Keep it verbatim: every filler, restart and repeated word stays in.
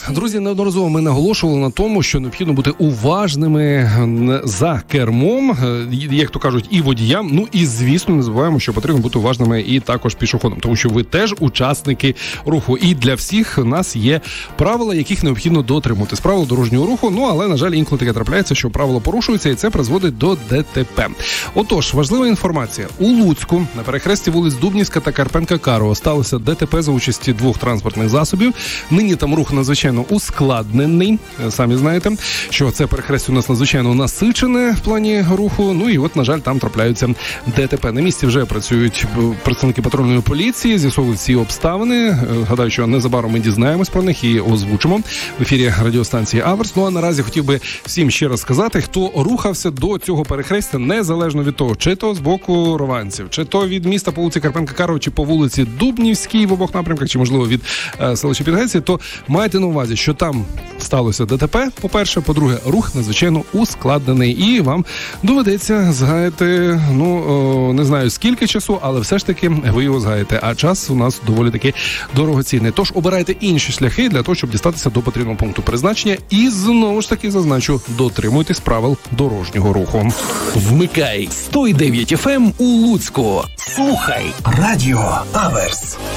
Друзі, неодноразово ми наголошували на тому, що необхідно бути уважними за кермом, як то кажуть, і водіям. Ну і, звісно, не забуваємо, що потрібно бути уважними і також пішоходом, тому що ви теж учасники руху. І для всіх нас є правила, яких необхідно дотримуватись. Правила дорожнього руху, ну, але, на жаль, інколи таке трапляється, що правила порушуються, і це призводить до ДТП. Отож, важлива інформація. У Луцьку на перехресті вулиць Дубнівська та Карпенка-Карого сталося ДТП за участі двох транспортних засобів. Нині там рух надзвичайно ускладнений. Самі знаєте, що це перехрестя у нас надзвичайно насичене в плані руху. Ну і от, на жаль, там трапляються ДТП. На місці вже працюють представники патрульної поліції, з'ясовують ці обставини. Гадаю, що незабаром ми дізнаємось про них і озвучимо в ефірі радіостанції Аверс. Ну а наразі хотів би всім ще раз сказати, хто рухався до цього перехрестя, незалежно від того, чи то з боку Рованців, чи то від міста по вулиці Карпенка-Карого, чи по вулиці Дубнівській в обох напрямках, чи, можливо, від е, селища Підгайці, то майте на увазі, що там сталося ДТП, по-перше, по-друге, рух надзвичайно ускладнений, і вам доведеться згаяти, ну, о, не знаю скільки часу, але все ж таки ви його згаєте, а час у нас доволі таки дорогоцінний. Тож обирайте інші шляхи для того, щоб дістатися до потрібного пункту призначення, і знову ж таки зазначу, дотримуйтесь правил дорожнього руху. Вмикай сто дев'ять еф ем у Луцьку. Слухай Радіо Аверс.